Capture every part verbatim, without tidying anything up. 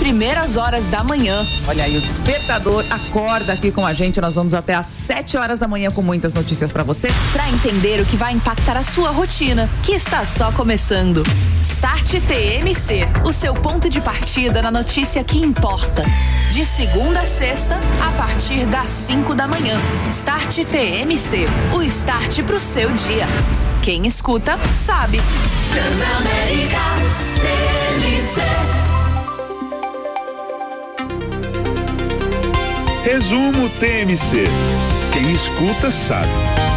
primeiras horas da manhã. Olha aí, o Despertador acorda aqui com a gente. Nós vamos até às sete horas da manhã com muitas notícias pra você. Pra entender o que vai impactar a sua rotina, que está só começando. Start T M C, o seu ponto de partida na notícia que importa. De segunda a sexta, a partir das cinco da manhã. Start T M C, o start pro seu dia. Quem escuta, sabe. Transamérica T M C. Resumo T M C. Quem escuta, sabe.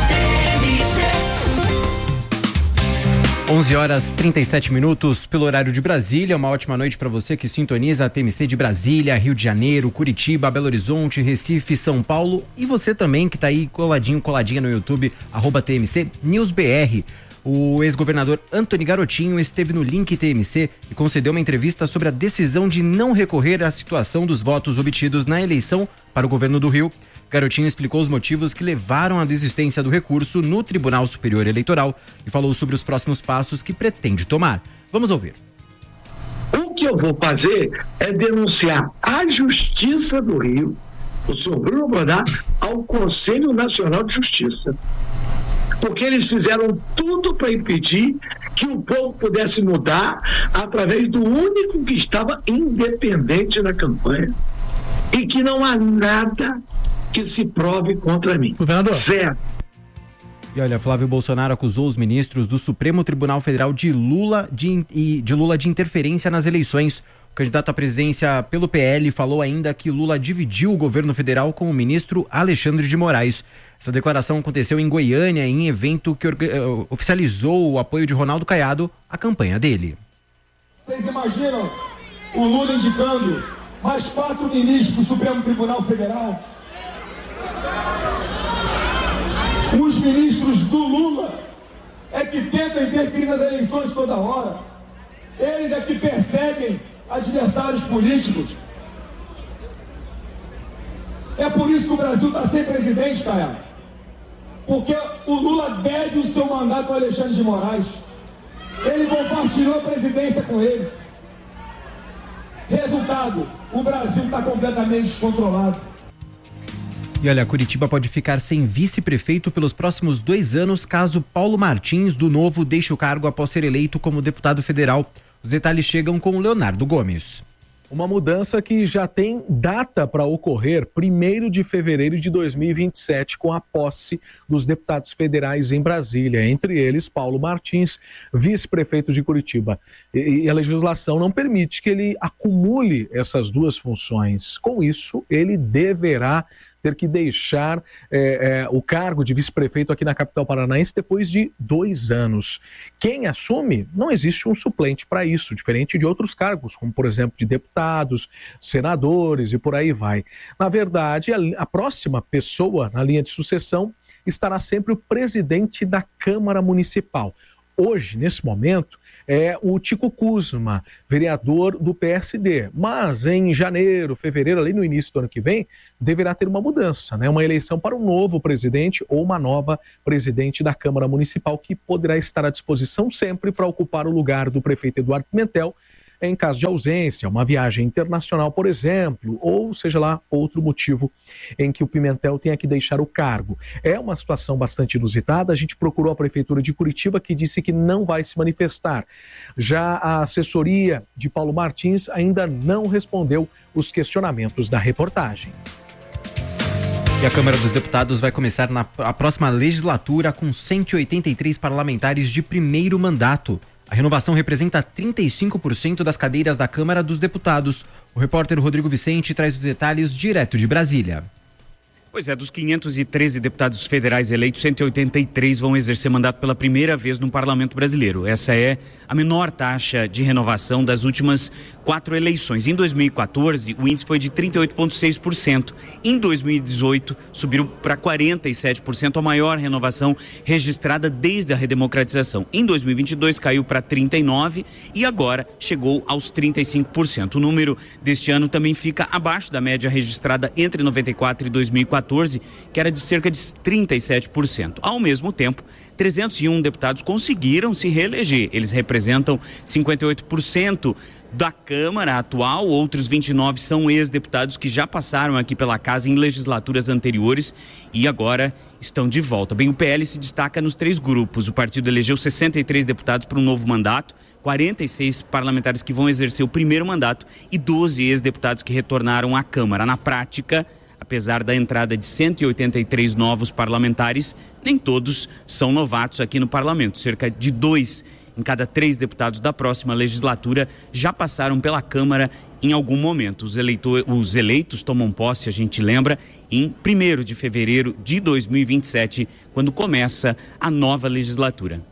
onze horas e trinta e sete minutos pelo horário de Brasília. Uma ótima noite para você que sintoniza a T M C de Brasília, Rio de Janeiro, Curitiba, Belo Horizonte, Recife, São Paulo e você também que tá aí coladinho, coladinha no YouTube, arroba T M C News B R. O ex-governador Antony Garotinho esteve no Link T M C e concedeu uma entrevista sobre a decisão de não recorrer à situação dos votos obtidos na eleição para o governo do Rio. Garotinho explicou os motivos que levaram à desistência do recurso no Tribunal Superior Eleitoral e falou sobre os próximos passos que pretende tomar. Vamos ouvir. O que eu vou fazer é denunciar a Justiça do Rio, o senhor Bruno Bonar, ao Conselho Nacional de Justiça. Porque eles fizeram tudo para impedir que o povo pudesse mudar através do único que estava independente na campanha. E que não há nada que se prove contra mim. Governador. Zero. E olha, Flávio Bolsonaro acusou os ministros do Supremo Tribunal Federal de Lula de, de Lula de interferência nas eleições. O candidato à presidência pelo P L falou ainda que Lula dividiu o governo federal com o ministro Alexandre de Moraes. Essa declaração aconteceu em Goiânia, em evento que uh, oficializou o apoio de Ronaldo Caiado à campanha dele. Vocês imaginam o Lula indicando mais quatro ministros do Supremo Tribunal Federal? Os ministros do Lula é que tentam interferir nas eleições toda hora. Eles é que perseguem adversários políticos. É por isso que o Brasil está sem presidente, Caiado. Porque o Lula deve o seu mandato ao Alexandre de Moraes. Ele compartilhou a presidência com ele. Resultado, o Brasil está completamente descontrolado. E olha, Curitiba pode ficar sem vice-prefeito pelos próximos dois anos caso Paulo Martins, do Novo, deixe o cargo após ser eleito como deputado federal. Os detalhes chegam com o Leonardo Gomes. Uma mudança que já tem data para ocorrer, primeiro de fevereiro de dois mil e vinte e sete, com a posse dos deputados federais em Brasília, entre eles Paulo Martins, vice-prefeito de Curitiba. E, e a legislação não permite que ele acumule essas duas funções. Com isso, ele deverá ter que deixar é, é, o cargo de vice-prefeito aqui na capital paranaense depois de dois anos. Quem assume, não existe um suplente para isso, diferente de outros cargos, como por exemplo de deputados, senadores e por aí vai. Na verdade, a, a próxima pessoa na linha de sucessão estará sempre o presidente da Câmara Municipal. Hoje, nesse momento, é o Tico Kuzma, vereador do P S D. Mas em janeiro, fevereiro, ali no início do ano que vem, deverá ter uma mudança, né? Uma eleição para um novo presidente ou uma nova presidente da Câmara Municipal que poderá estar à disposição sempre para ocupar o lugar do prefeito Eduardo Pimentel em caso de ausência, uma viagem internacional, por exemplo, ou seja lá, outro motivo em que o Pimentel tenha que deixar o cargo. É uma situação bastante inusitada. A gente procurou a Prefeitura de Curitiba, que disse que não vai se manifestar. Já a assessoria de Paulo Martins ainda não respondeu os questionamentos da reportagem. E a Câmara dos Deputados vai começar na a próxima legislatura com cento e oitenta e três parlamentares de primeiro mandato. A renovação representa trinta e cinco por cento das cadeiras da Câmara dos Deputados. O repórter Rodrigo Vicente traz os detalhes direto de Brasília. Pois é, dos quinhentos e treze deputados federais eleitos, cento e oitenta e três vão exercer mandato pela primeira vez no Parlamento Brasileiro. Essa é a menor taxa de renovação das últimas quatro eleições. Em dois mil e quatorze, o índice foi de trinta e oito vírgula seis por cento. Em dois mil e dezoito, subiu para quarenta e sete por cento, a maior renovação registrada desde a redemocratização. Em dois mil e vinte e dois, caiu para trinta e nove por cento e agora chegou aos trinta e cinco por cento. O número deste ano também fica abaixo da média registrada entre noventa e quatro e dois mil e quatorze, que era de cerca de trinta e sete por cento. Ao mesmo tempo, trezentos e um deputados conseguiram se reeleger. Eles representam cinquenta e oito por cento da Câmara atual, outros vinte e nove são ex-deputados que já passaram aqui pela casa em legislaturas anteriores e agora estão de volta. Bem, o P L se destaca nos três grupos. O partido elegeu sessenta e três deputados para um novo mandato, quarenta e seis parlamentares que vão exercer o primeiro mandato e doze ex-deputados que retornaram à Câmara. Na prática, apesar da entrada de cento e oitenta e três novos parlamentares, nem todos são novatos aqui no parlamento. Cerca de dois em cada três deputados da próxima legislatura já passaram pela Câmara em algum momento. Os, eleitor, os eleitos tomam posse, a gente lembra, em primeiro de fevereiro de dois mil e vinte e sete, quando começa a nova legislatura.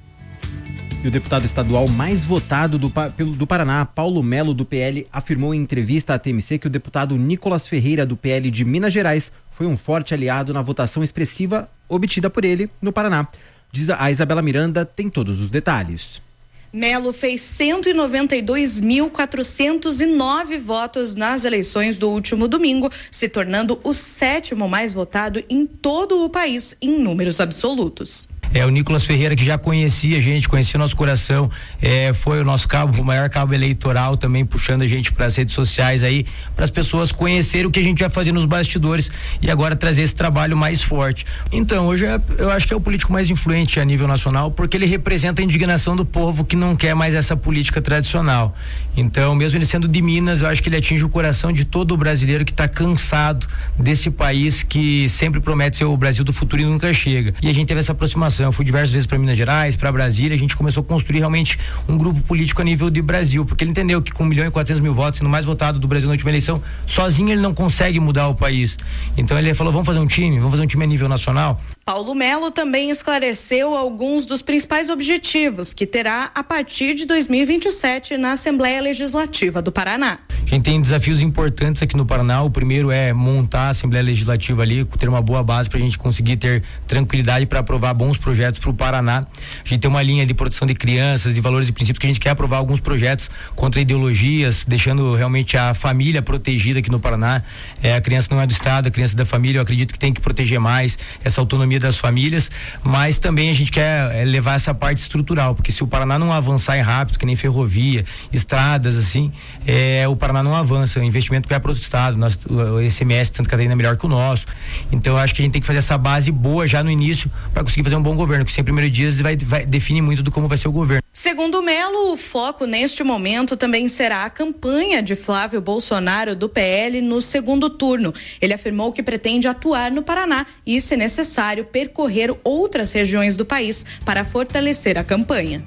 E o deputado estadual mais votado do, do Paraná, Paulo Melo, do P L, afirmou em entrevista à T M C que o deputado Nicolas Ferreira, do P L de Minas Gerais, foi um forte aliado na votação expressiva obtida por ele no Paraná. Diz a Isabela Miranda, tem todos os detalhes. Melo fez cento e noventa e dois mil quatrocentos e nove votos nas eleições do último domingo, se tornando o sétimo mais votado em todo o país em números absolutos. É o Nicolas Ferreira, que já conhecia a gente, conhecia o nosso coração, é, foi o nosso cabo, o maior cabo eleitoral, também puxando a gente para as redes sociais aí, para as pessoas conhecerem o que a gente vai fazer nos bastidores e agora trazer esse trabalho mais forte. Então, hoje é, eu acho que é o político mais influente a nível nacional, porque ele representa a indignação do povo que não quer mais essa política tradicional. Então, mesmo ele sendo de Minas, eu acho que ele atinge o coração de todo o brasileiro que está cansado desse país que sempre promete ser o Brasil do futuro e nunca chega. E a gente teve essa aproximação. Eu fui diversas vezes para Minas Gerais, para Brasília, a gente começou a construir realmente um grupo político a nível de Brasil, porque ele entendeu que com um milhão e quatrocentos mil votos, sendo mais votado do Brasil na última eleição, sozinho ele não consegue mudar o país. Então ele falou, vamos fazer um time, vamos fazer um time a nível nacional. Paulo Melo também esclareceu alguns dos principais objetivos que terá a partir de dois mil e vinte e sete na Assembleia Legislativa do Paraná. A gente tem desafios importantes aqui no Paraná. O primeiro é montar a Assembleia Legislativa ali, ter uma boa base para a gente conseguir ter tranquilidade para aprovar bons projetos para o Paraná. A gente tem uma linha de proteção de crianças, de valores e princípios, que a gente quer aprovar alguns projetos contra ideologias, deixando realmente a família protegida aqui no Paraná. É, a criança não é do Estado, a criança é da família. Eu acredito que tem que proteger mais essa autonomia das famílias, mas também a gente quer é, levar essa parte estrutural, porque se o Paraná não avançar em rápido, que nem ferrovia, estradas, assim, é, o Paraná não avança, o investimento vai para outro estado, nós, o I C M S de Santa Catarina é melhor que o nosso, então eu acho que a gente tem que fazer essa base boa já no início para conseguir fazer um bom governo, que sempre primeiro dias vai, vai definir muito do como vai ser o governo. Segundo Melo, o foco neste momento também será a campanha de Flávio Bolsonaro do P L no segundo turno. Ele afirmou que pretende atuar no Paraná e, se necessário, percorrer outras regiões do país para fortalecer a campanha.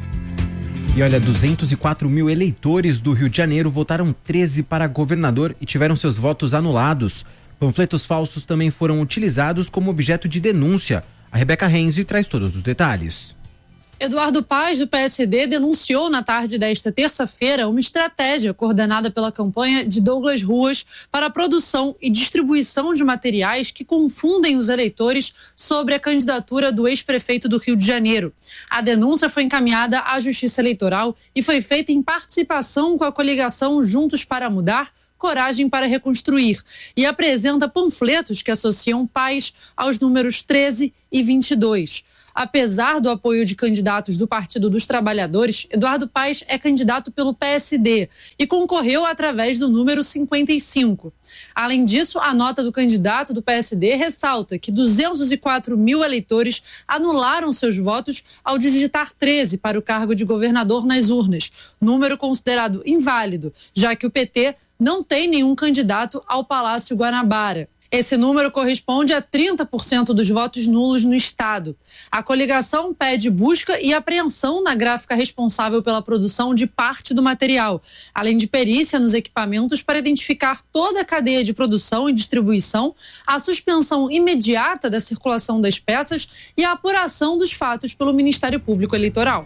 E olha, duzentos e quatro mil eleitores do Rio de Janeiro votaram treze para governador e tiveram seus votos anulados. Panfletos falsos também foram utilizados como objeto de denúncia. A Rebeca Renzi traz todos os detalhes. Eduardo Paes, do P S D, denunciou na tarde desta terça-feira uma estratégia coordenada pela campanha de Douglas Ruas para a produção e distribuição de materiais que confundem os eleitores sobre a candidatura do ex-prefeito do Rio de Janeiro. A denúncia foi encaminhada à Justiça Eleitoral e foi feita em participação com a coligação Juntos para Mudar, Coragem para Reconstruir, e apresenta panfletos que associam Paes aos números treze e vinte e dois. Apesar do apoio de candidatos do Partido dos Trabalhadores, Eduardo Paes é candidato pelo P S D e concorreu através do número cinquenta e cinco. Além disso, a nota do candidato do P S D ressalta que duzentos e quatro mil eleitores anularam seus votos ao digitar treze para o cargo de governador nas urnas, número considerado inválido, já que o P T não tem nenhum candidato ao Palácio Guanabara. Esse número corresponde a trinta por cento dos votos nulos no estado. A coligação pede busca e apreensão na gráfica responsável pela produção de parte do material, além de perícia nos equipamentos para identificar toda a cadeia de produção e distribuição, a suspensão imediata da circulação das peças e a apuração dos fatos pelo Ministério Público Eleitoral.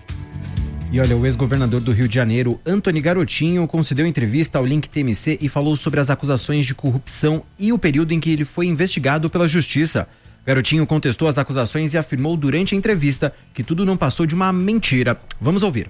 E olha, o ex-governador do Rio de Janeiro, Antony Garotinho, concedeu entrevista ao Link T M C e falou sobre as acusações de corrupção e o período em que ele foi investigado pela Justiça. Garotinho contestou as acusações e afirmou durante a entrevista que tudo não passou de uma mentira. Vamos ouvir.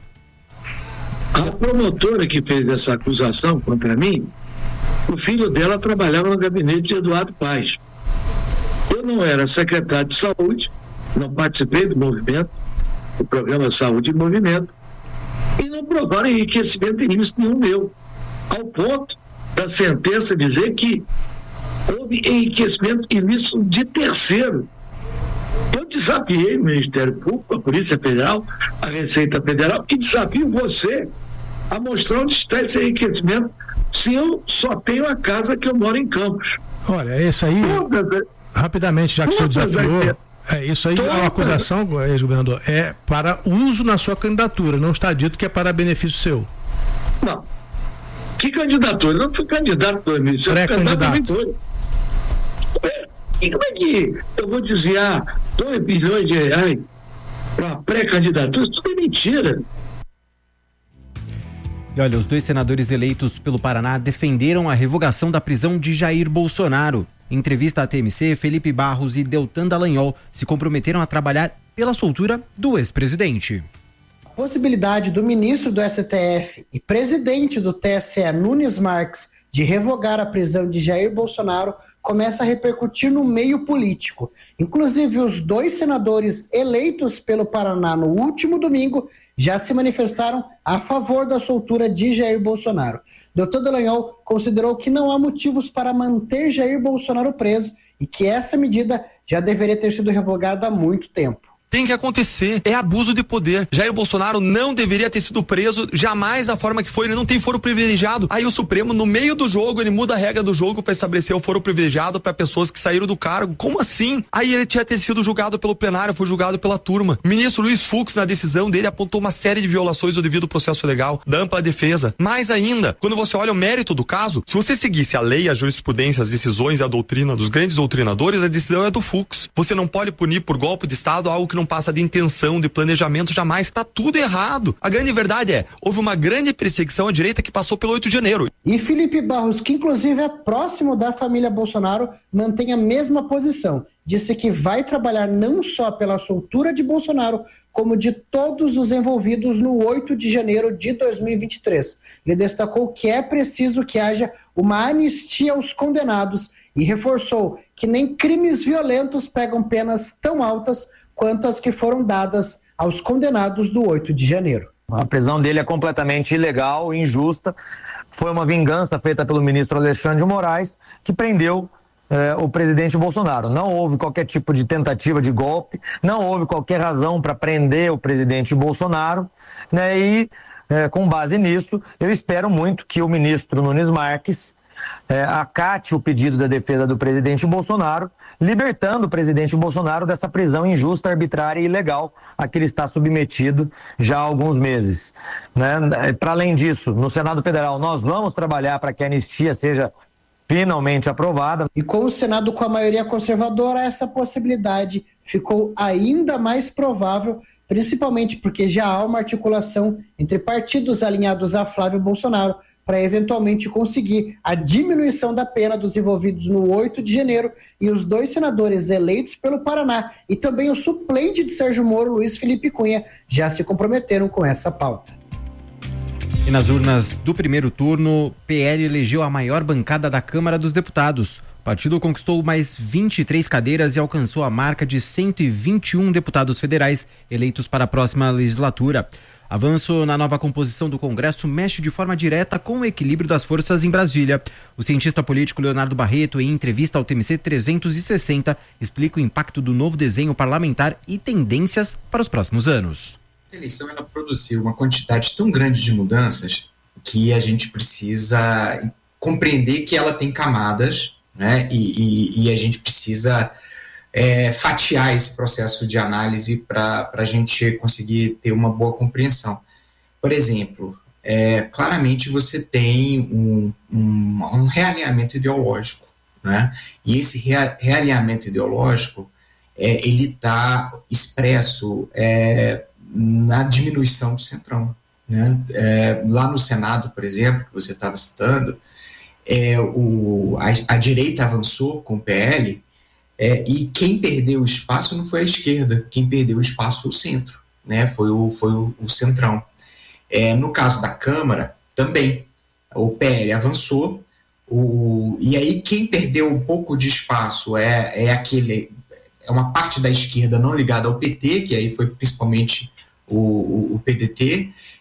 A promotora que fez essa acusação contra mim, o filho dela trabalhava no gabinete de Eduardo Paes. Eu não era secretário de saúde, não participei do movimento, do programa Saúde e Movimento. e não provaram enriquecimento ilícito nenhum meu, ao ponto da sentença dizer que houve enriquecimento ilícito de terceiro. Eu desafiei o Ministério Público, a Polícia Federal, a Receita Federal, e desafio você a mostrar onde está esse enriquecimento, se eu só tenho a casa que eu moro em Campos. Olha, isso aí, Todas, rapidamente, já que o senhor desafiou, é, isso aí é uma acusação, ex-governador, é para uso na sua candidatura, não está dito que é para benefício seu. Não. Que candidatura? Eu não fui candidato em dois mil e seis, pré-candidato. E como é que eu vou desviar dois bilhões de reais para pré-candidatura? Isso tudo é mentira. E olha, os dois senadores eleitos pelo Paraná defenderam a revogação da prisão de Jair Bolsonaro. Em entrevista à T M C, Felipe Barros e Deltan Dallagnol se comprometeram a trabalhar pela soltura do ex-presidente. A possibilidade do ministro do S T F e presidente do T S E, Nunes Marques, de revogar a prisão de Jair Bolsonaro começa a repercutir no meio político. Inclusive, os dois senadores eleitos pelo Paraná no último domingo já se manifestaram a favor da soltura de Jair Bolsonaro. doutor Dallagnol considerou que não há motivos para manter Jair Bolsonaro preso e que essa medida já deveria ter sido revogada há muito tempo. Tem que acontecer, é abuso de poder. Jair Bolsonaro não deveria ter sido preso jamais da forma que foi, ele não tem foro privilegiado. Aí o Supremo, no meio do jogo, ele muda a regra do jogo para estabelecer o foro privilegiado para pessoas que saíram do cargo. Como assim? Aí ele tinha ter sido julgado pelo plenário, foi julgado pela turma. O ministro Luiz Fux, na decisão dele, apontou uma série de violações do devido processo legal, da ampla defesa. Mais ainda, quando você olha o mérito do caso, se você seguisse a lei, a jurisprudência, as decisões e a doutrina dos grandes doutrinadores, a decisão é do Fux. Você não pode punir por golpe de Estado algo que não passa de intenção, de planejamento, jamais. Tá tudo errado. A grande verdade é, houve uma grande perseguição à direita que passou pelo oito de janeiro. E Felipe Barros, que inclusive é próximo da família Bolsonaro, mantém a mesma posição. Disse que vai trabalhar não só pela soltura de Bolsonaro, como de todos os envolvidos no oito de janeiro de dois mil e vinte e três. Ele destacou que é preciso que haja uma anistia aos condenados e reforçou que nem crimes violentos pegam penas tão altas quanto as que foram dadas aos condenados do oito de janeiro. A prisão dele é completamente ilegal, injusta. Foi uma vingança feita pelo ministro Alexandre de Moraes, que prendeu eh, o presidente Bolsonaro. Não houve qualquer tipo de tentativa de golpe, não houve qualquer razão para prender o presidente Bolsonaro, né? E, eh, com base nisso, eu espero muito que o ministro Nunes Marques É, acate o pedido da defesa do presidente Bolsonaro, libertando o presidente Bolsonaro dessa prisão injusta, arbitrária e ilegal a que ele está submetido já há alguns meses. Né? Para além disso, no Senado Federal, nós vamos trabalhar para que a anistia seja finalmente aprovada. E com o Senado com a maioria conservadora, essa possibilidade ficou ainda mais provável, principalmente porque já há uma articulação entre partidos alinhados a Flávio Bolsonaro para eventualmente conseguir a diminuição da pena dos envolvidos no oito de janeiro, e os dois senadores eleitos pelo Paraná e também o suplente de Sérgio Moro, Luiz Felipe Cunha, já se comprometeram com essa pauta. E nas urnas do primeiro turno, P L elegeu a maior bancada da Câmara dos Deputados. O partido conquistou mais vinte e três cadeiras e alcançou a marca de cento e vinte e um deputados federais eleitos para a próxima legislatura. Avanço na nova composição do Congresso mexe de forma direta com o equilíbrio das forças em Brasília. O cientista político Leonardo Barreto, em entrevista ao T M C trezentos e sessenta, explica o impacto do novo desenho parlamentar e tendências para os próximos anos. A eleição ela produziu uma quantidade tão grande de mudanças que a gente precisa compreender que ela tem camadas, né? E, e, e a gente precisa é, fatiar esse processo de análise para a gente conseguir ter uma boa compreensão. Por exemplo, é, claramente você tem um, um, um realinhamento ideológico, né? E esse rea, realinhamento ideológico é, ele está expresso é, na diminuição do centrão, né? É, lá no Senado, por exemplo, que você estava citando, é, o, a, a direita avançou com o P L, é, e quem perdeu o espaço não foi a esquerda, quem perdeu o espaço foi o centro, né? Foi o, foi o, o centrão. É, no caso da Câmara, também, o P L avançou, o, e aí quem perdeu um pouco de espaço é, é aquele... é uma parte da esquerda não ligada ao P T, que aí foi principalmente o, o, o P D T,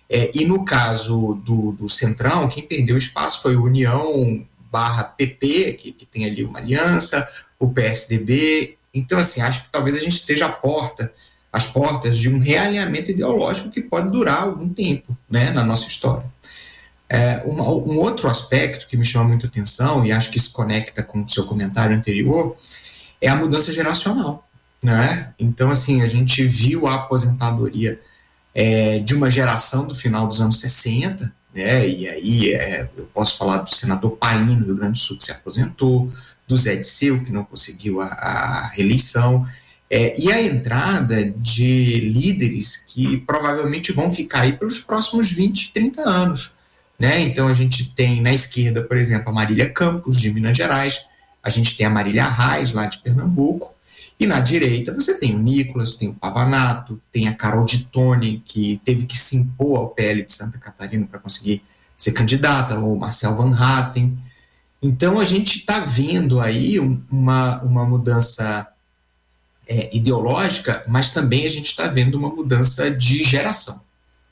É, e no caso do, do Centrão, quem perdeu espaço foi o União barra P P, que, que tem ali uma aliança, o P S D B. Então, assim, acho que talvez a gente esteja à porta, às portas de um realinhamento ideológico que pode durar algum tempo, né, na nossa história. É, uma, um outro aspecto que me chama muita atenção, e acho que isso conecta com o seu comentário anterior, é a mudança geracional, né? Então, assim, a gente viu a aposentadoria é, de uma geração do final dos anos sessenta, né? E aí é, eu posso falar do senador Paim, do Rio Grande do Sul, que se aposentou, do Zé Disseu, que não conseguiu a, a reeleição, é, e a entrada de líderes que provavelmente vão ficar aí pelos próximos vinte, trinta anos. Né? Então a gente tem na esquerda, por exemplo, a Marília Campos, de Minas Gerais, a gente tem a Marília Reis, lá de Pernambuco, e na direita você tem o Nicolas, tem o Pavanato, tem a Carol de Tone, que teve que se impor ao P L de Santa Catarina para conseguir ser candidata, ou o Marcel Van Hatten. Então a gente está vendo aí uma, uma mudança é, ideológica, mas também a gente está vendo uma mudança de geração.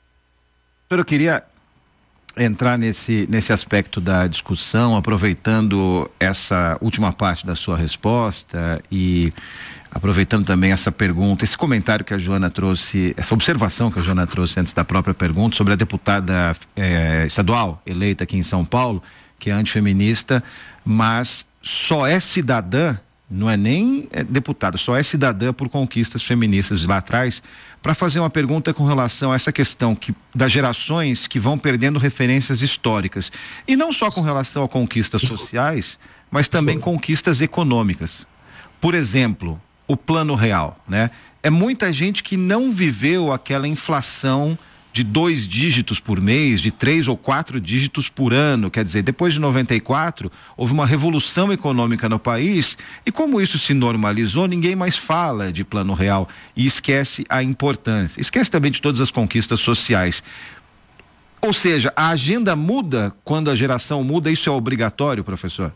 Eu queria entrar nesse, nesse aspecto da discussão, aproveitando essa última parte da sua resposta e aproveitando também essa pergunta, esse comentário que a Joana trouxe, essa observação que a Joana trouxe antes da própria pergunta sobre a deputada eh, estadual eleita aqui em São Paulo, que é antifeminista, mas só é cidadã, não é nem é, deputada, só é cidadã por conquistas feministas lá atrás, para fazer uma pergunta com relação a essa questão que, das gerações que vão perdendo referências históricas. E não só com relação a conquistas sociais, mas também conquistas econômicas. Por exemplo, o Plano Real, né? É muita gente que não viveu aquela inflação de dois dígitos por mês, de três ou quatro dígitos por ano. Quer dizer, depois de noventa e quatro, houve uma revolução econômica no país e como isso se normalizou, ninguém mais fala de Plano Real e esquece a importância. Esquece também de todas as conquistas sociais. Ou seja, a agenda muda quando a geração muda, isso é obrigatório, professor?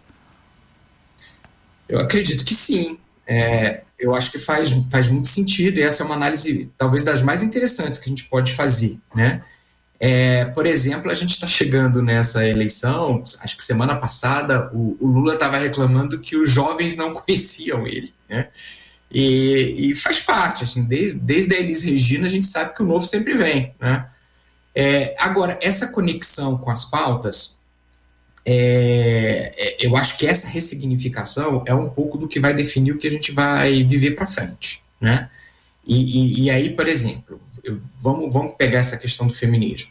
Eu acredito que sim. É, eu acho que faz, faz muito sentido e essa é uma análise talvez das mais interessantes que a gente pode fazer, né? É, por exemplo, a gente está chegando nessa eleição, acho que semana passada o, o Lula estava reclamando que os jovens não conheciam ele, né? E, e faz parte, assim, desde, desde a Elis Regina a gente sabe que o novo sempre vem, né? É, agora, essa conexão com as pautas, É, eu acho que essa ressignificação é um pouco do que vai definir o que a gente vai viver para frente, né? E, e, e aí, por exemplo, eu, vamos, vamos pegar essa questão do feminismo.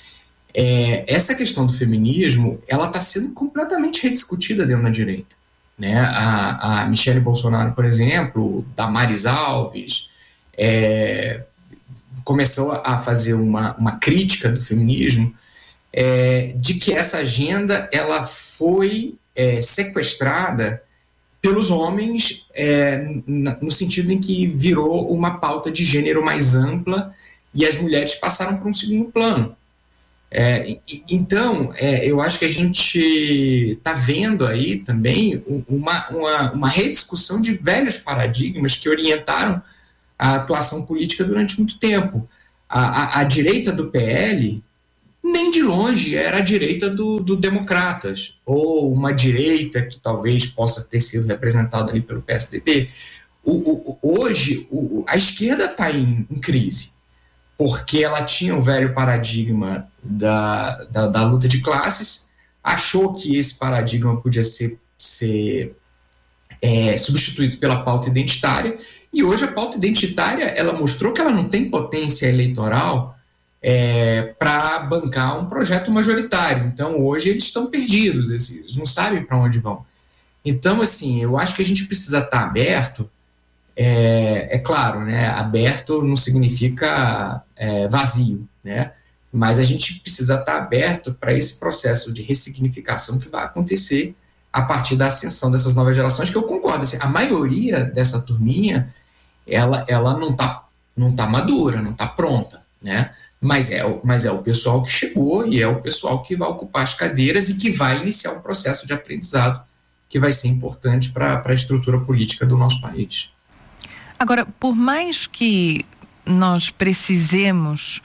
É, essa questão do feminismo, ela está sendo completamente rediscutida dentro da direita, né? A, a Michele Bolsonaro, por exemplo, Damares Alves, é, começou a fazer uma, uma crítica do feminismo, É, de que essa agenda ela foi é, sequestrada pelos homens é, na, no sentido em que virou uma pauta de gênero mais ampla e as mulheres passaram para um segundo plano. É, e, então, é, eu acho que a gente está vendo aí também uma, uma, uma rediscussão de velhos paradigmas que orientaram a atuação política durante muito tempo. A, a, a direita do P L nem de longe era a direita do, do Democratas, ou uma direita que talvez possa ter sido representada ali pelo P S D B. O, o, hoje, o, a esquerda está em, em crise, porque ela tinha o velho paradigma da, da, da luta de classes, achou que esse paradigma podia ser, ser é, substituído pela pauta identitária, e hoje a pauta identitária ela mostrou que ela não tem potência eleitoral É, para bancar um projeto majoritário. Então, hoje eles estão perdidos, eles não sabem para onde vão. Então, assim, eu acho que a gente precisa estar aberto, é, é claro, né, aberto não significa é, vazio, né, mas a gente precisa estar aberto para esse processo de ressignificação que vai acontecer a partir da ascensão dessas novas gerações, que eu concordo, assim, a maioria dessa turminha, ela, ela não está não tá madura, não está pronta, né, Mas é, mas é o pessoal que chegou e é o pessoal que vai ocupar as cadeiras e que vai iniciar um processo de aprendizado que vai ser importante para a estrutura política do nosso país. Agora, por mais que nós precisemos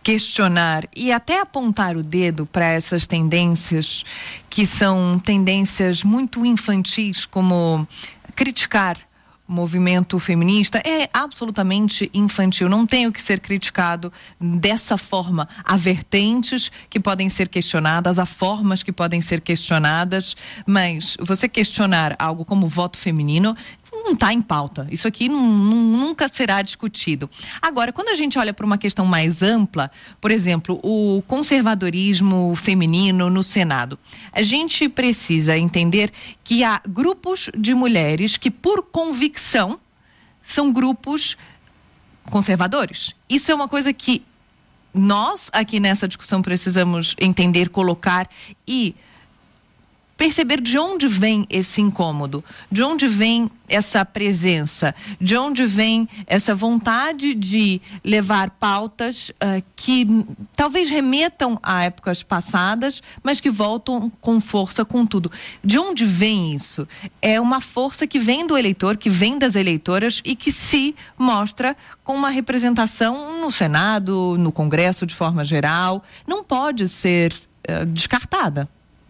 questionar e até apontar o dedo para essas tendências que são tendências muito infantis, como criticar o movimento feminista, é absolutamente infantil, não tem o que ser criticado dessa forma. Há vertentes que podem ser questionadas, há formas que podem ser questionadas, mas você questionar algo como voto feminino não está em pauta. Isso aqui não, não, nunca será discutido. Agora, quando a gente olha para uma questão mais ampla, por exemplo, o conservadorismo feminino no Senado, a gente precisa entender que há grupos de mulheres que, por convicção, são grupos conservadores. Isso é uma coisa que nós, aqui nessa discussão, precisamos entender, colocar e perceber de onde vem esse incômodo, de onde vem essa presença, de onde vem essa vontade de levar pautas uh, que talvez remetam a épocas passadas, mas que voltam com força, com tudo. De onde vem isso? É uma força que vem do eleitor, que vem das eleitoras e que se mostra com uma representação no Senado, no Congresso de forma geral. Não pode ser uh, descartada.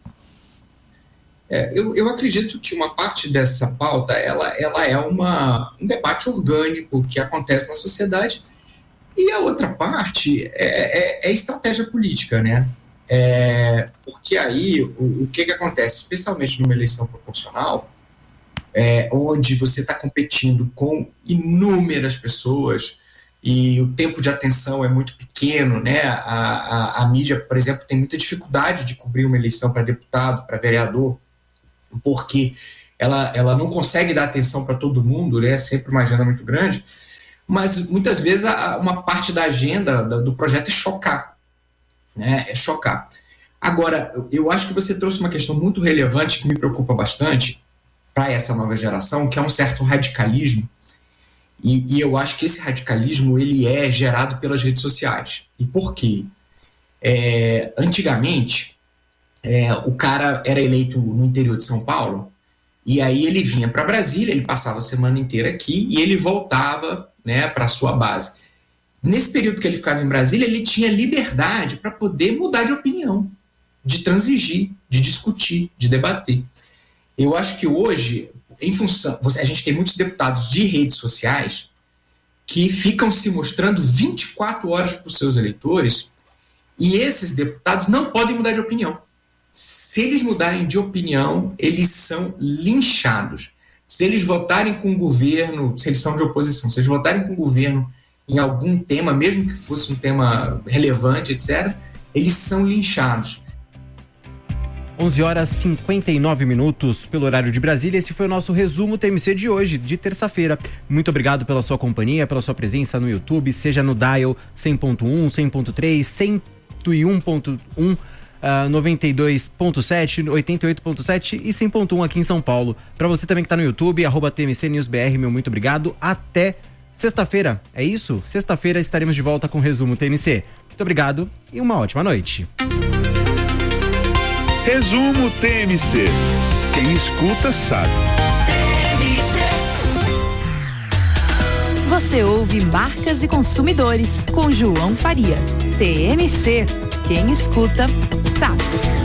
É, eu, eu acredito que uma parte dessa pauta ela, ela é uma, um debate orgânico que acontece na sociedade, e a outra parte é, é, é estratégia política, né? É, porque aí o, o que, que acontece, especialmente numa eleição proporcional, é, onde você está competindo com inúmeras pessoas e o tempo de atenção é muito pequeno, né? A, a, a mídia, por exemplo, tem muita dificuldade de cobrir uma eleição para deputado, para vereador, porque ela, ela não consegue dar atenção para todo mundo, né? É sempre uma agenda muito grande, mas muitas vezes a, uma parte da agenda do, do projeto é chocar, né? É chocar. Agora, eu acho que você trouxe uma questão muito relevante que me preocupa bastante para essa nova geração, que é um certo radicalismo, e, e eu acho que esse radicalismo ele é gerado pelas redes sociais. E por quê? É, antigamente, É, o cara era eleito no interior de São Paulo, e aí ele vinha para Brasília, ele passava a semana inteira aqui e ele voltava, né, para a sua base. Nesse período que ele ficava em Brasília, ele tinha liberdade para poder mudar de opinião, de transigir, de discutir, de debater. Eu acho que hoje, em função, a gente tem muitos deputados de redes sociais que ficam se mostrando vinte e quatro horas para os seus eleitores, e esses deputados não podem mudar de opinião. Se eles mudarem de opinião, eles são linchados. Se eles votarem com o governo, se eles são de oposição, se eles votarem com o governo em algum tema, mesmo que fosse um tema relevante, etcétera, eles são linchados. onze horas e cinquenta e nove minutos pelo horário de Brasília. Esse foi o nosso resumo T M C de hoje, de terça-feira. Muito obrigado pela sua companhia, pela sua presença no YouTube, seja no Dial cem ponto um, cem ponto três, cento e um ponto um, Uh, noventa e dois ponto sete, oitenta e oito ponto sete e cem ponto um aqui em São Paulo. Para você também que está no YouTube, arroba T M C News B R, meu muito obrigado. Até sexta-feira, é isso? Sexta-feira estaremos de volta com o resumo T M C. Muito obrigado e uma ótima noite. Resumo T M C. Quem escuta sabe. Você ouve Marcas e Consumidores com João Faria. T M C. Quem escuta, sabe.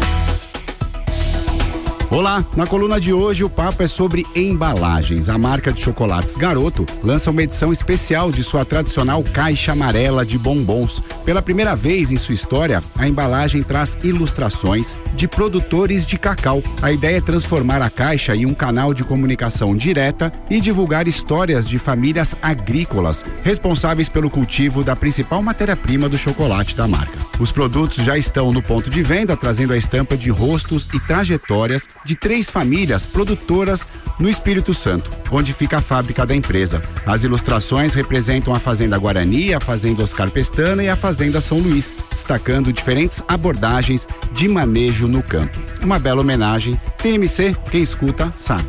Olá, na coluna de hoje o papo é sobre embalagens. A marca de chocolates Garoto lança uma edição especial de sua tradicional caixa amarela de bombons. Pela primeira vez em sua história, a embalagem traz ilustrações de produtores de cacau. A ideia é transformar a caixa em um canal de comunicação direta e divulgar histórias de famílias agrícolas responsáveis pelo cultivo da principal matéria-prima do chocolate da marca. Os produtos já estão no ponto de venda, trazendo a estampa de rostos e trajetórias de três famílias produtoras no Espírito Santo, onde fica a fábrica da empresa. As ilustrações representam a Fazenda Guarani, a Fazenda Oscar Pestana e a Fazenda São Luís, destacando diferentes abordagens de manejo no campo. Uma bela homenagem. T M C, quem escuta, sabe.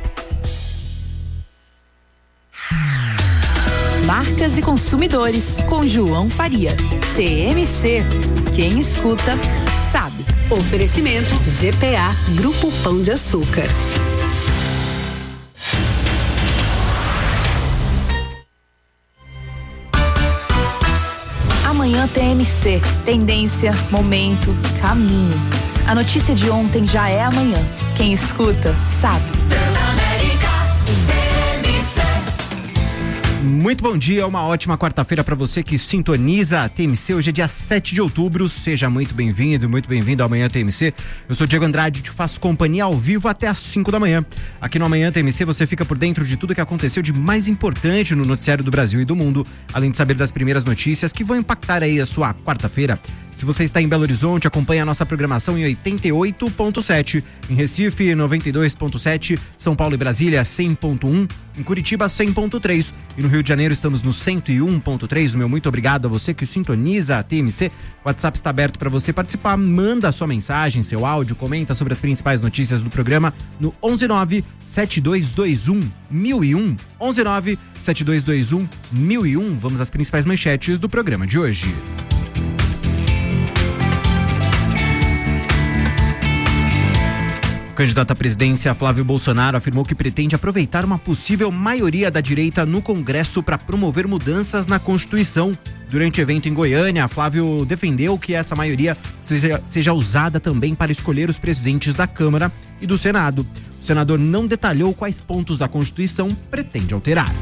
Marcas e Consumidores, com João Faria. T M C, quem escuta, sabe. Oferecimento G P A, Grupo Pão de Açúcar. Amanhã Amanhã T M C. Tendência, momento, caminho. A notícia de ontem já é amanhã. Quem escuta, sabe. Muito bom dia, uma ótima quarta-feira para você que sintoniza a T M C. Hoje é dia sete de outubro, seja muito bem-vindo, muito bem-vindo ao Amanhã T M C. Eu sou Diego Andrade e te faço companhia ao vivo até às cinco da manhã. Aqui no Amanhã T M C você fica por dentro de tudo que aconteceu de mais importante no noticiário do Brasil e do mundo, além de saber das primeiras notícias que vão impactar aí a sua quarta-feira. Se você está em Belo Horizonte, acompanhe a nossa programação em oitenta e oito ponto sete, em Recife noventa e dois ponto sete, São Paulo e Brasília cem ponto um, em Curitiba cem ponto três e no Rio de Janeiro estamos no cento e um ponto três. O meu muito obrigado a você que sintoniza a T M C. O WhatsApp está aberto para você participar, manda a sua mensagem, seu áudio, comenta sobre as principais notícias do programa no onze nove sete dois dois um mil e um, onze nove sete dois dois um mil e um. Vamos às principais manchetes do programa de hoje. O candidato à presidência, Flávio Bolsonaro, afirmou que pretende aproveitar uma possível maioria da direita no Congresso para promover mudanças na Constituição. Durante o evento em Goiânia, Flávio defendeu que essa maioria seja, seja usada também para escolher os presidentes da Câmara e do Senado. O senador não detalhou quais pontos da Constituição pretende alterar.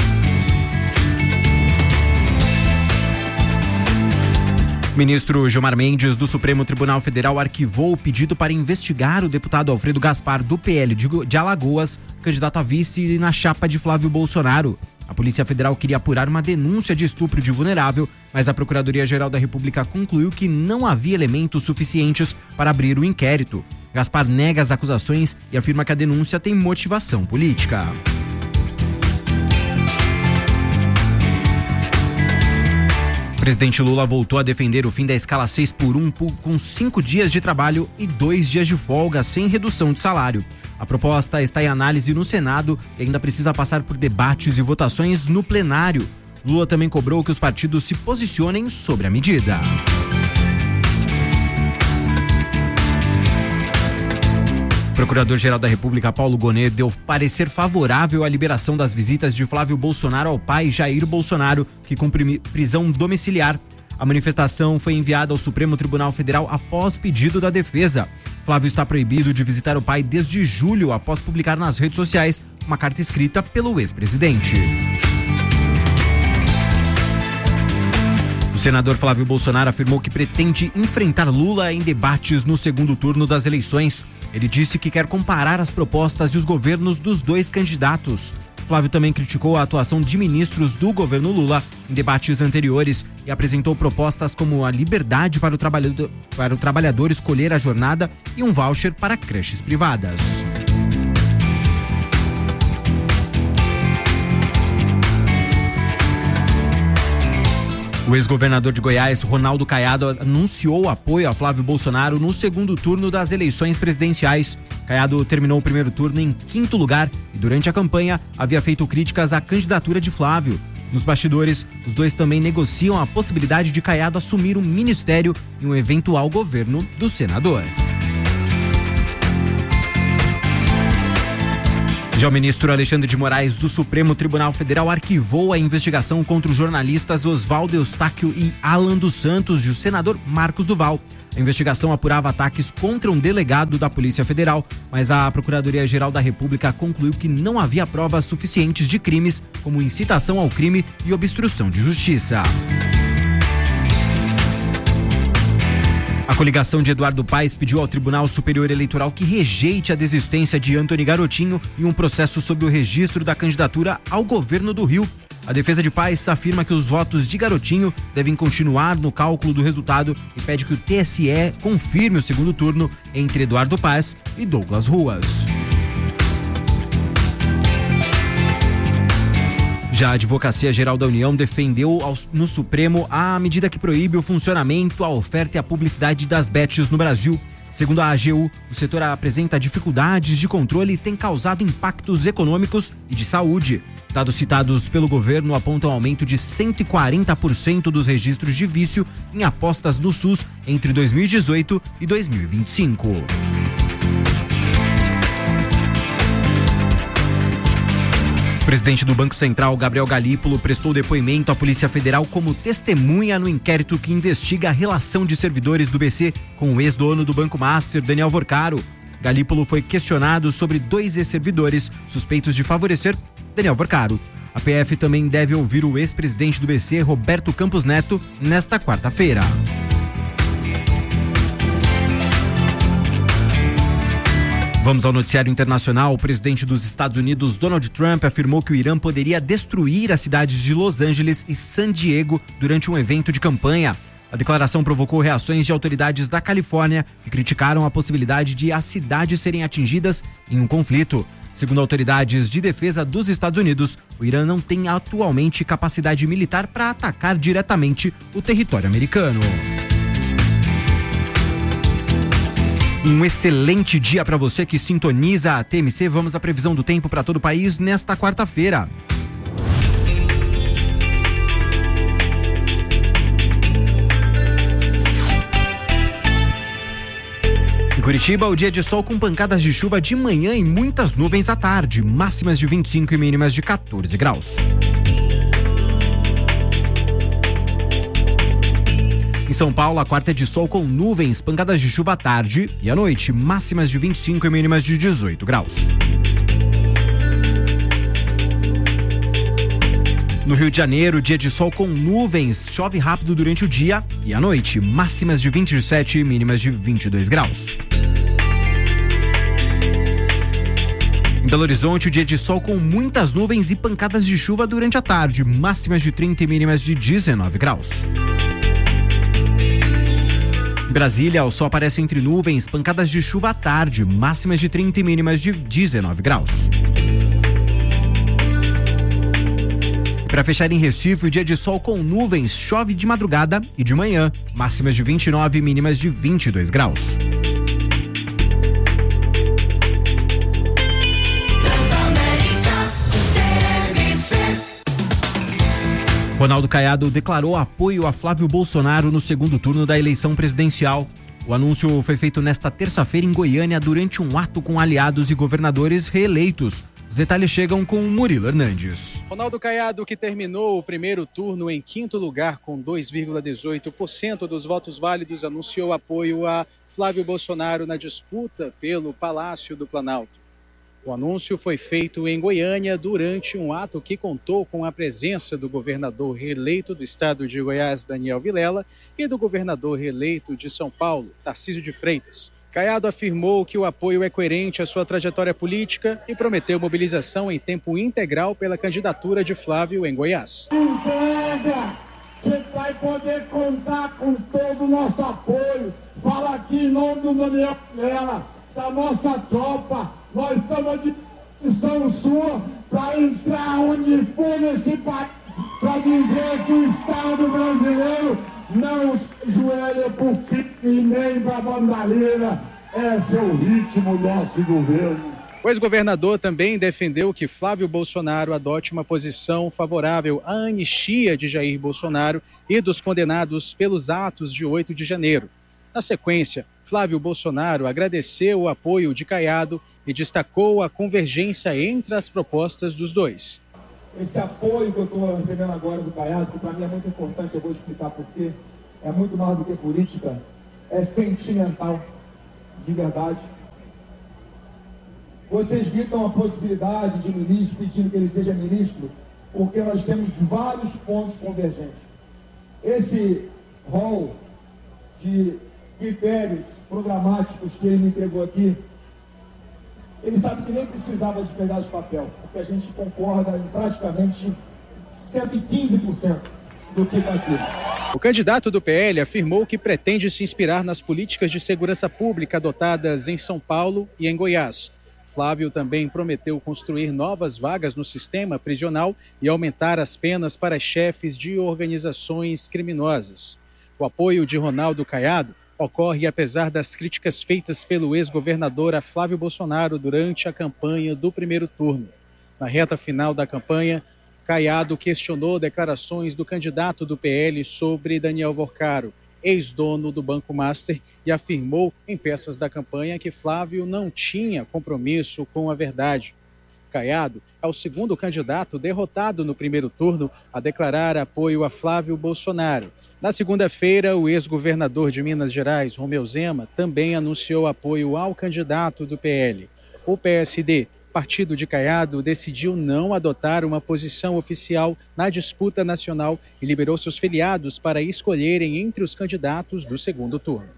O ministro Gilmar Mendes, do Supremo Tribunal Federal, arquivou o pedido para investigar o deputado Alfredo Gaspar, do P L de Alagoas, candidato a vice na chapa de Flávio Bolsonaro. A Polícia Federal queria apurar uma denúncia de estupro de vulnerável, mas a Procuradoria-Geral da República concluiu que não havia elementos suficientes para abrir o inquérito. Gaspar nega as acusações e afirma que a denúncia tem motivação política. O presidente Lula voltou a defender o fim da escala seis por um com cinco dias de trabalho e dois dias de folga sem redução de salário. A proposta está em análise no Senado e ainda precisa passar por debates e votações no plenário. Lula também cobrou que os partidos se posicionem sobre a medida. O Procurador-Geral da República, Paulo Gonet, deu parecer favorável à liberação das visitas de Flávio Bolsonaro ao pai Jair Bolsonaro, que cumpre prisão domiciliar. A manifestação foi enviada ao Supremo Tribunal Federal após pedido da defesa. Flávio está proibido de visitar o pai desde julho, após publicar nas redes sociais uma carta escrita pelo ex-presidente. O senador Flávio Bolsonaro afirmou que pretende enfrentar Lula em debates no segundo turno das eleições. Ele disse que quer comparar as propostas e os governos dos dois candidatos. Flávio também criticou a atuação de ministros do governo Lula em debates anteriores e apresentou propostas como a liberdade para o trabalhador, para o trabalhador escolher a jornada e um voucher para creches privadas. O ex-governador de Goiás, Ronaldo Caiado, anunciou apoio a Flávio Bolsonaro no segundo turno das eleições presidenciais. Caiado terminou o primeiro turno em quinto lugar e, durante a campanha, havia feito críticas à candidatura de Flávio. Nos bastidores, os dois também negociam a possibilidade de Caiado assumir um ministério em um eventual governo do senador. Já o ministro Alexandre de Moraes, do Supremo Tribunal Federal, arquivou a investigação contra os jornalistas Oswaldo Eustáquio e Alan dos Santos e o senador Marcos Duval. A investigação apurava ataques contra um delegado da Polícia Federal, mas a Procuradoria-Geral da República concluiu que não havia provas suficientes de crimes, como incitação ao crime e obstrução de justiça. A coligação de Eduardo Paes pediu ao Tribunal Superior Eleitoral que rejeite a desistência de Antony Garotinho em um processo sobre o registro da candidatura ao governo do Rio. A defesa de Paes afirma que os votos de Garotinho devem continuar no cálculo do resultado e pede que o T S E confirme o segundo turno entre Eduardo Paes e Douglas Ruas. Já a Advocacia Geral da União defendeu no Supremo a medida que proíbe o funcionamento, a oferta e a publicidade das bets no Brasil. Segundo a A G U, o setor apresenta dificuldades de controle e tem causado impactos econômicos e de saúde. Dados citados pelo governo apontam aumento de cento e quarenta por cento dos registros de vício em apostas no SUS entre dois mil e dezoito e dois mil e vinte e cinco. O presidente do Banco Central, Gabriel Galípolo, prestou depoimento à Polícia Federal como testemunha no inquérito que investiga a relação de servidores do B C com o ex-dono do Banco Master, Daniel Vorcaro. Galípolo foi questionado sobre dois ex-servidores suspeitos de favorecer Daniel Vorcaro. A P F também deve ouvir o ex-presidente do B C, Roberto Campos Neto, nesta quarta-feira. Vamos ao noticiário internacional. O presidente dos Estados Unidos, Donald Trump, afirmou que o Irã poderia destruir as cidades de Los Angeles e San Diego durante um evento de campanha. A declaração provocou reações de autoridades da Califórnia, que criticaram a possibilidade de as cidades serem atingidas em um conflito. Segundo autoridades de defesa dos Estados Unidos, o Irã não tem atualmente capacidade militar para atacar diretamente o território americano. Um excelente dia para você que sintoniza a T M C. Vamos à previsão do tempo para todo o país nesta quarta-feira. Em Curitiba, o dia de sol com pancadas de chuva de manhã e muitas nuvens à tarde, máximas de vinte e cinco e mínimas de quatorze graus. Em São Paulo, a quarta é de sol com nuvens, pancadas de chuva à tarde e à noite, máximas de vinte e cinco e mínimas de dezoito graus. No Rio de Janeiro, dia de sol com nuvens, chove rápido durante o dia e à noite, máximas de vinte e sete e mínimas de vinte e dois graus. Em Belo Horizonte, o dia de sol com muitas nuvens e pancadas de chuva durante a tarde, máximas de trinta e mínimas de dezenove graus. Em Brasília, o sol aparece entre nuvens, pancadas de chuva à tarde, máximas de trinta e mínimas de dezenove graus. Para fechar em Recife, o dia de sol com nuvens, chove de madrugada e de manhã, máximas de vinte e nove e mínimas de vinte e dois graus. Ronaldo Caiado declarou apoio a Flávio Bolsonaro no segundo turno da eleição presidencial. O anúncio foi feito nesta terça-feira em Goiânia durante um ato com aliados e governadores reeleitos. Os detalhes chegam com Murilo Hernandes. Ronaldo Caiado, que terminou o primeiro turno em quinto lugar com dois vírgula dezoito por cento dos votos válidos, anunciou apoio a Flávio Bolsonaro na disputa pelo Palácio do Planalto. O anúncio foi feito em Goiânia durante um ato que contou com a presença do governador reeleito do estado de Goiás, Daniel Vilela, e do governador reeleito de São Paulo, Tarcísio de Freitas. Caiado afirmou que o apoio é coerente à sua trajetória política e prometeu mobilização em tempo integral pela candidatura de Flávio em Goiás. Entrega! Você vai poder contar com todo o nosso apoio. Fala aqui em nome do Daniel Vilela, da nossa tropa. Nós estamos à disposição sua para entrar onde for nesse país, para dizer que o Estado brasileiro não se ajoelha por pique nem para bandalheira. Esse é o ritmo do nosso governo. O ex-governador também defendeu que Flávio Bolsonaro adote uma posição favorável à anistia de Jair Bolsonaro e dos condenados pelos atos de oito de janeiro. Na sequência, Flávio Bolsonaro agradeceu o apoio de Caiado e destacou a convergência entre as propostas dos dois. Esse apoio que eu estou recebendo agora do Caiado, que para mim é muito importante, eu vou explicar por quê, é muito mais do que política, é sentimental, de verdade. Vocês gritam a possibilidade de ministro, pedindo que ele seja ministro, porque nós temos vários pontos convergentes. Esse rol de critérios programáticos que ele me entregou aqui, ele sabe que nem precisava de pedaço de papel, porque a gente concorda em praticamente cento e quinze por cento do que está aqui. O candidato do P L afirmou que pretende se inspirar nas políticas de segurança pública adotadas em São Paulo e em Goiás. Flávio também prometeu construir novas vagas no sistema prisional e aumentar as penas para chefes de organizações criminosas. O apoio de Ronaldo Caiado ocorre apesar das críticas feitas pelo ex-governador a Flávio Bolsonaro durante a campanha do primeiro turno. Na reta final da campanha, Caiado questionou declarações do candidato do P L sobre Daniel Vorcaro, ex-dono do Banco Master, e afirmou em peças da campanha que Flávio não tinha compromisso com a verdade. Caiado é o segundo candidato derrotado no primeiro turno a declarar apoio a Flávio Bolsonaro. Na segunda-feira, o ex-governador de Minas Gerais, Romeu Zema, também anunciou apoio ao candidato do P L. O P S D, partido de Caiado, decidiu não adotar uma posição oficial na disputa nacional e liberou seus filiados para escolherem entre os candidatos do segundo turno.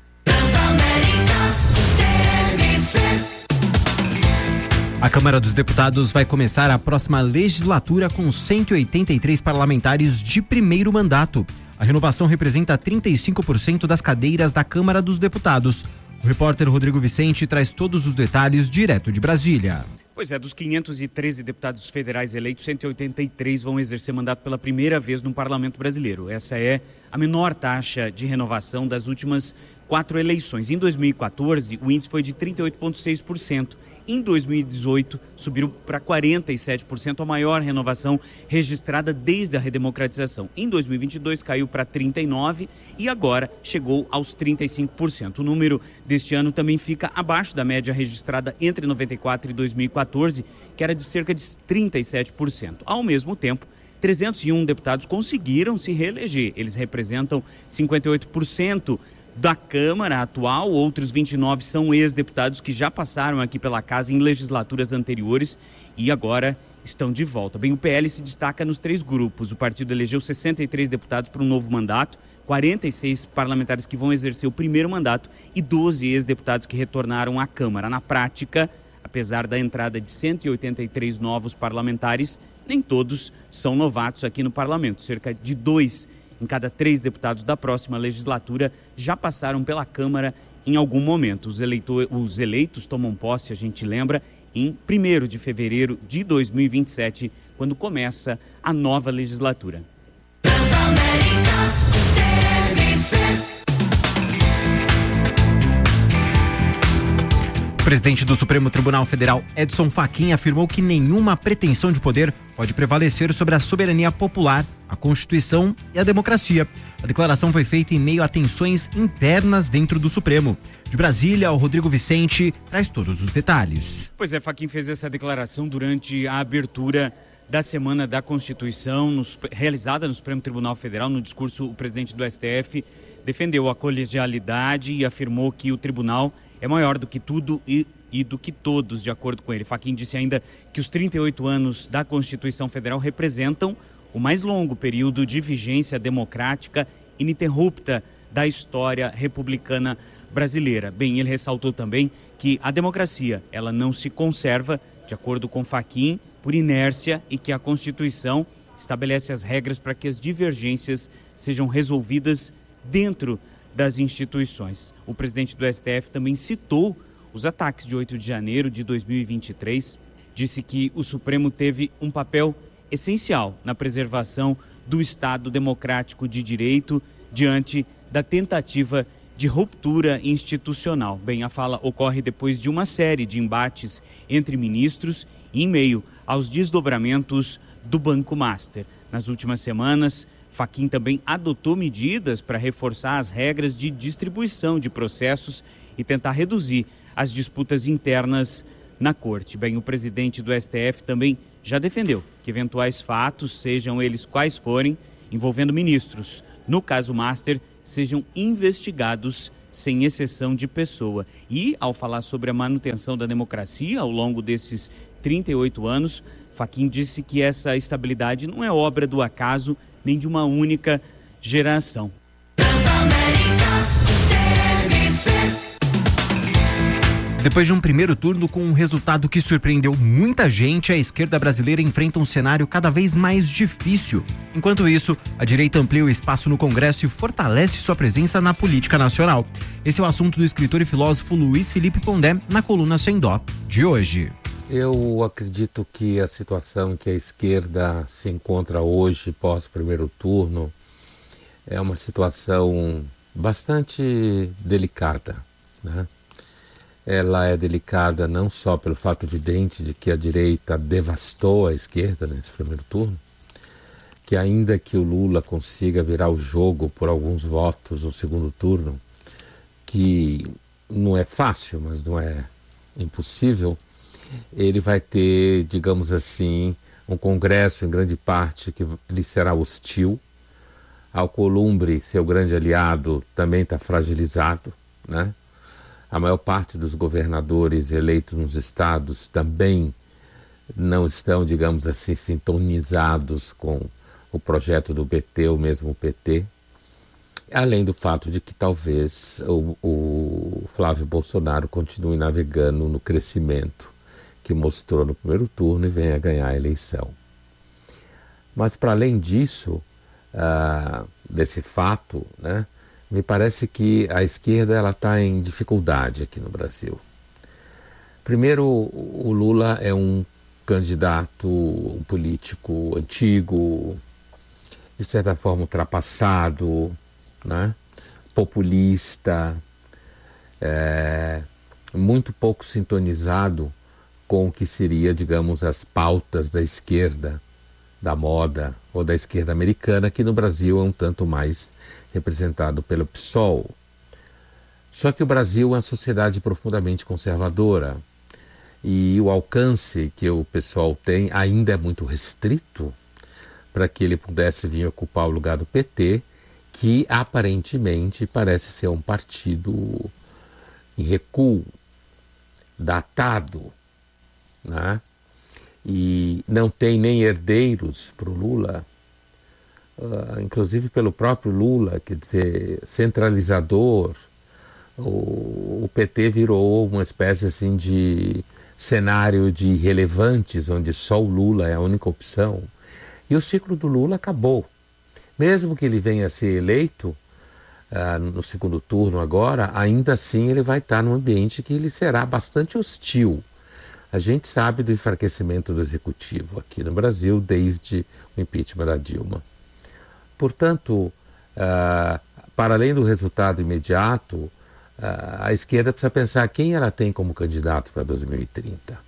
A Câmara dos Deputados vai começar a próxima legislatura com cento e oitenta e três parlamentares de primeiro mandato. A renovação representa trinta e cinco por cento das cadeiras da Câmara dos Deputados. O repórter Rodrigo Vicente traz todos os detalhes direto de Brasília. Pois é, dos quinhentos e treze deputados federais eleitos, cento e oitenta e três vão exercer mandato pela primeira vez no Parlamento Brasileiro. Essa é a menor taxa de renovação das últimas quatro eleições. Em dois mil e quatorze, o índice foi de trinta e oito vírgula seis por cento. Em dois mil e dezoito, subiu para quarenta e sete por cento, a maior renovação registrada desde a redemocratização. Em dois mil e vinte e dois, caiu para trinta e nove por cento e agora chegou aos trinta e cinco por cento. O número deste ano também fica abaixo da média registrada entre noventa e quatro e dois mil e quatorze, que era de cerca de trinta e sete por cento. Ao mesmo tempo, trezentos e um deputados conseguiram se reeleger. Eles representam cinquenta e oito por cento da Câmara atual. Outros vinte e nove são ex-deputados que já passaram aqui pela casa em legislaturas anteriores e agora estão de volta. Bem, o P L se destaca nos três grupos. O partido elegeu sessenta e três deputados para um novo mandato, quarenta e seis parlamentares que vão exercer o primeiro mandato e doze ex-deputados que retornaram à Câmara. Na prática, apesar da entrada de cento e oitenta e três novos parlamentares, nem todos são novatos aqui no parlamento. Cerca de dois em cada três deputados da próxima legislatura já passaram pela Câmara em algum momento. Os, eleitor, os eleitos tomam posse, a gente lembra, em primeiro de fevereiro de dois mil e vinte e sete, quando começa a nova legislatura. O presidente do Supremo Tribunal Federal, Edson Fachin, afirmou que nenhuma pretensão de poder pode prevalecer sobre a soberania popular, a Constituição e a democracia. A declaração foi feita em meio a tensões internas dentro do Supremo. De Brasília, o Rodrigo Vicente traz todos os detalhes. Pois é, Fachin fez essa declaração durante a abertura da Semana da Constituição, nos, realizada no Supremo Tribunal Federal. No discurso, o presidente do S T F defendeu a colegialidade e afirmou que o tribunal é maior do que tudo e, e do que todos, de acordo com ele. Fachin disse ainda que os trinta e oito anos da Constituição Federal representam o mais longo período de vigência democrática ininterrupta da história republicana brasileira. Bem, ele ressaltou também que a democracia, ela não se conserva, de acordo com Fachin, por inércia, e que a Constituição estabelece as regras para que as divergências sejam resolvidas dentro das instituições. O presidente do S T F também citou os ataques de oito de janeiro de dois mil e vinte e três, disse que o Supremo teve um papel essencial na preservação do Estado democrático de direito diante da tentativa de ruptura institucional. Bem, a fala ocorre depois de uma série de embates entre ministros e em meio aos desdobramentos do Banco Master. Nas últimas semanas, Fachin também adotou medidas para reforçar as regras de distribuição de processos e tentar reduzir as disputas internas na Corte. Bem, o presidente do S T F também já defendeu que eventuais fatos, sejam eles quais forem, envolvendo ministros, no caso Master, sejam investigados sem exceção de pessoa. E, ao falar sobre a manutenção da democracia ao longo desses trinta e oito anos, Fachin disse que essa estabilidade não é obra do acaso nem de uma única geração. Depois de um primeiro turno com um resultado que surpreendeu muita gente, a esquerda brasileira enfrenta um cenário cada vez mais difícil. Enquanto isso, a direita amplia o espaço no Congresso e fortalece sua presença na política nacional. Esse é o assunto do escritor e filósofo Luiz Felipe Pondé na coluna Sem Dó de hoje. Eu acredito que a situação em que a esquerda se encontra hoje, pós primeiro turno, é uma situação bastante delicada, né? Ela é delicada não só pelo fato evidente de que a direita devastou a esquerda nesse primeiro turno, que ainda que o Lula consiga virar o jogo por alguns votos no segundo turno, que não é fácil, mas não é impossível, ele vai ter, digamos assim, um Congresso em grande parte que lhe será hostil. Alcolumbre, seu grande aliado, também está fragilizado, né? A maior parte dos governadores eleitos nos estados também não estão, digamos assim, sintonizados com o projeto do P T, ou mesmo o P T. Além do fato de que talvez o, o Flávio Bolsonaro continue navegando no crescimento que mostrou no primeiro turno e venha ganhar a eleição. Mas, para além disso, uh, desse fato, né, me parece que a esquerda ela está em dificuldade aqui no Brasil. Primeiro, o Lula é um candidato, um político antigo, de certa forma ultrapassado, né? Populista, é, muito pouco sintonizado com o que seria, digamos, as pautas da esquerda, da moda ou da esquerda americana, que no Brasil é um tanto mais representado pelo P SOL. Só que o Brasil é uma sociedade profundamente conservadora e o alcance que o P SOL tem ainda é muito restrito para que ele pudesse vir ocupar o lugar do P T, que aparentemente parece ser um partido em recuo, datado, né? E não tem nem herdeiros para o Lula, uh, inclusive pelo próprio Lula, quer dizer, centralizador. O, o P T virou uma espécie assim de cenário de irrelevantes, onde só o Lula é a única opção. E o ciclo do Lula acabou. Mesmo que ele venha a ser eleito uh, no segundo turno agora, ainda assim ele vai estar num ambiente que ele será bastante hostil. A gente sabe do enfraquecimento do executivo aqui no Brasil desde o impeachment da Dilma. Portanto, uh, para além do resultado imediato, uh, a esquerda precisa pensar quem ela tem como candidato para dois mil e trinta.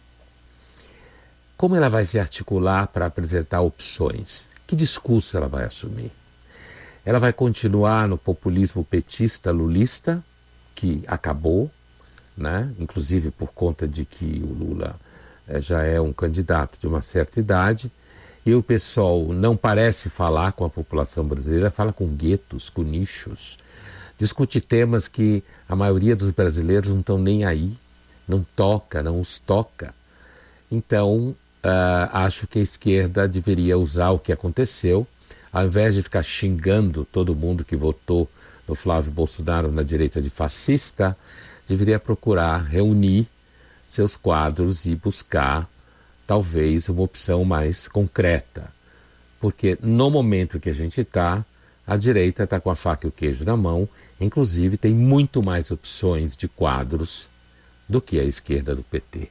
Como ela vai se articular para apresentar opções? Que discurso ela vai assumir? Ela vai continuar no populismo petista, lulista, que acabou, né? Inclusive por conta de que o Lula eh, já é um candidato de uma certa idade, e o P SOL não parece falar com a população brasileira, fala com guetos, com nichos, discute temas que a maioria dos brasileiros não estão nem aí, não toca, não os toca. Então, Uh, acho que a esquerda deveria usar o que aconteceu, ao invés de ficar xingando todo mundo que votou no Flávio Bolsonaro na direita de fascista, deveria procurar reunir seus quadros e buscar talvez uma opção mais concreta. Porque no momento que a gente está, a direita está com a faca e o queijo na mão, inclusive tem muito mais opções de quadros do que a esquerda do P T.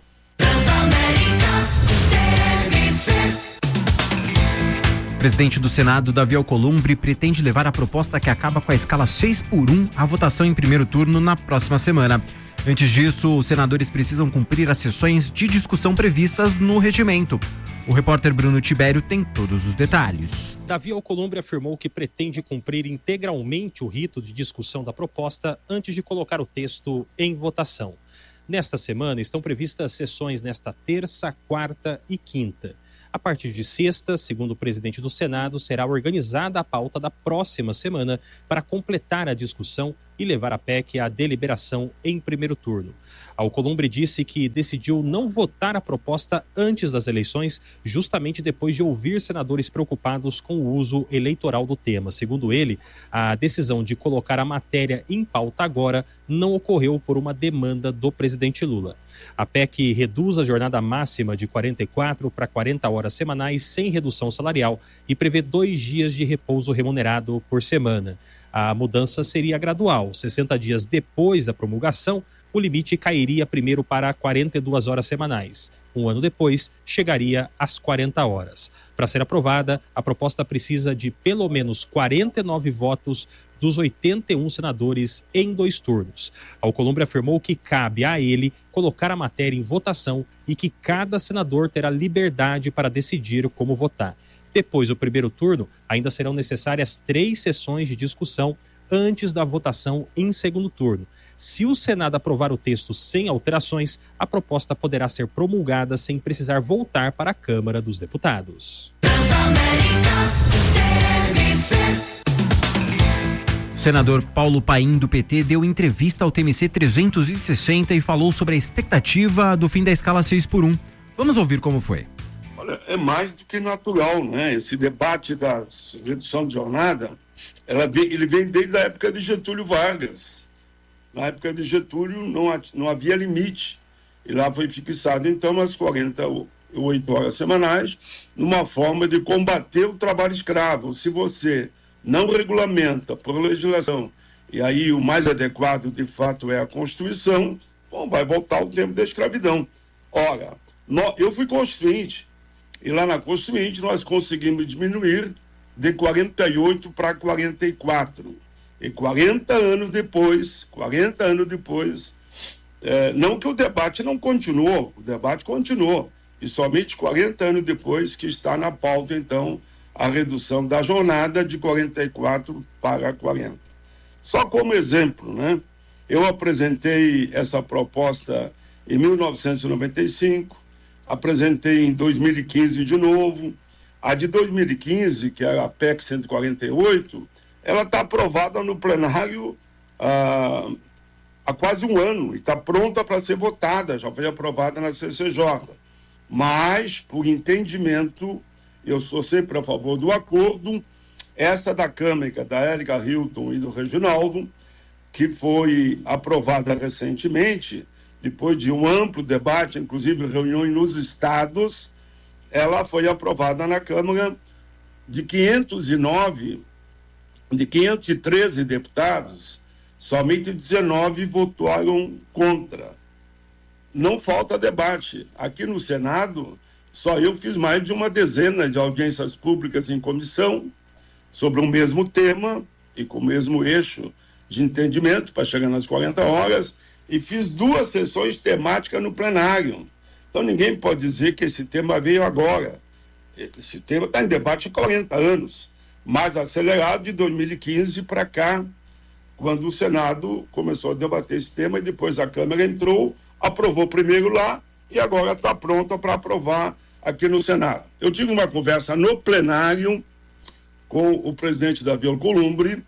O presidente do Senado, Davi Alcolumbre, pretende levar a proposta que acaba com a escala seis por um à votação em primeiro turno na próxima semana. Antes disso, os senadores precisam cumprir as sessões de discussão previstas no regimento. O repórter Bruno Tibério tem todos os detalhes. Davi Alcolumbre afirmou que pretende cumprir integralmente o rito de discussão da proposta antes de colocar o texto em votação. Nesta semana estão previstas sessões nesta terça, quarta e quinta. A partir de sexta, segundo o presidente do Senado, será organizada a pauta da próxima semana para completar a discussão e levar a P E C à deliberação em primeiro turno. Alcolumbre disse que decidiu não votar a proposta antes das eleições, justamente depois de ouvir senadores preocupados com o uso eleitoral do tema. Segundo ele, a decisão de colocar a matéria em pauta agora não ocorreu por uma demanda do presidente Lula. A P E C reduz a jornada máxima de quarenta e quatro para quarenta horas semanais sem redução salarial e prevê dois dias de repouso remunerado por semana. A mudança seria gradual. sessenta dias depois da promulgação, o limite cairia primeiro para quarenta e duas horas semanais. Um ano depois, chegaria às quarenta horas. Para ser aprovada, a proposta precisa de pelo menos quarenta e nove votos dos oitenta e um senadores em dois turnos. Alcolumbre afirmou que cabe a ele colocar a matéria em votação e que cada senador terá liberdade para decidir como votar. Depois do primeiro turno, ainda serão necessárias três sessões de discussão antes da votação em segundo turno. Se o Senado aprovar o texto sem alterações, a proposta poderá ser promulgada sem precisar voltar para a Câmara dos Deputados. O senador Paulo Paim, do P T, deu entrevista ao T M C trezentos e sessenta e falou sobre a expectativa do fim da escala seis por um. Vamos ouvir como foi. Olha, é mais do que natural, né? Esse debate da redução de jornada, ela vem, ele vem desde a época de Getúlio Vargas. Na época de Getúlio não, não havia limite. E lá foi fixado, então, as quarenta e oito horas semanais, numa forma de combater o trabalho escravo. Se você não regulamenta por legislação, e aí o mais adequado, de fato, é a Constituição, bom, vai voltar o tempo da escravidão. Ora, nós, eu fui constituinte, e lá na Constituinte nós conseguimos diminuir de quarenta e oito para quarenta e quatro. E quarenta anos depois, quarenta anos depois, é, não que o debate não continuou, o debate continuou, e somente quarenta anos depois que está na pauta, então, a redução da jornada de quarenta e quatro para quarenta. Só como exemplo, né? Eu apresentei essa proposta em mil novecentos e noventa e cinco, apresentei em dois mil e quinze de novo. A de dois mil e quinze, que é a P E C cento e quarenta e oito, ela está aprovada no plenário ah, há quase um ano e está pronta para ser votada, já foi aprovada na C C J. Mas, por entendimento, eu sou sempre a favor do acordo. Essa da Câmara, da Érica Hilton e do Reginaldo, que foi aprovada recentemente, depois de um amplo debate, inclusive reuniões nos estados, ela foi aprovada na Câmara. De quinhentos e nove, de quinhentos e treze deputados, somente dezenove votaram contra. Não falta debate. Aqui no Senado, só eu fiz mais de uma dezena de audiências públicas em comissão sobre o mesmo tema e com o mesmo eixo de entendimento para chegar nas quarenta horas, e fiz duas sessões temáticas no plenário. Então ninguém pode dizer que esse tema veio agora. Esse tema está em debate há quarenta anos, mais acelerado de dois mil e quinze para cá, quando o Senado começou a debater esse tema e depois a Câmara entrou, aprovou primeiro lá e agora está pronta para aprovar aqui no Senado. Eu tive uma conversa no plenário com o presidente Davi Alcolumbre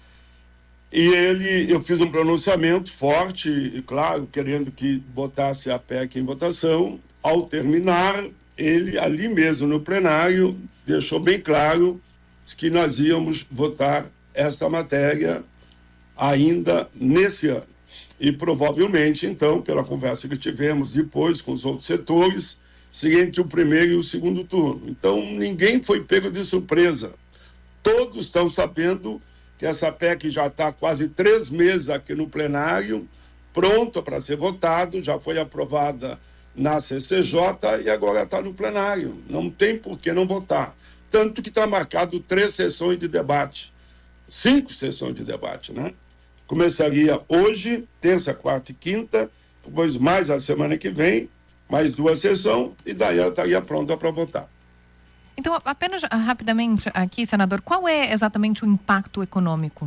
e ele, eu fiz um pronunciamento forte e claro, querendo que botasse a P E C em votação. Ao terminar, ele ali mesmo no plenário deixou bem claro que nós íamos votar essa matéria ainda nesse ano. E provavelmente, então, pela conversa que tivemos depois com os outros setores, seria entre o primeiro e o segundo turno. Então, ninguém foi pego de surpresa. Todos estão sabendo que essa P E C já está há quase três meses aqui no plenário, pronta para ser votado, já foi aprovada na C C J e agora está no plenário. Não tem por que não votar. Tanto que está marcado três sessões de debate, cinco sessões de debate, né? Começaria hoje, terça, quarta e quinta, depois mais a semana que vem, mais duas sessões, e daí ela estaria pronta para votar. Então, apenas rapidamente aqui, senador, qual é exatamente o impacto econômico?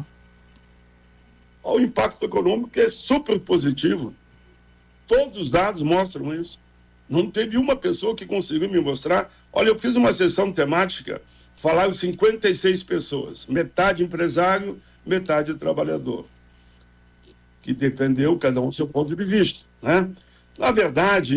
O impacto econômico é super positivo. Todos os dados mostram isso. Não teve uma pessoa que conseguiu me mostrar. Olha, eu fiz uma sessão temática, falaram cinquenta e seis pessoas, metade empresário, metade trabalhador, que defendeu cada um seu ponto de vista, né? Na verdade,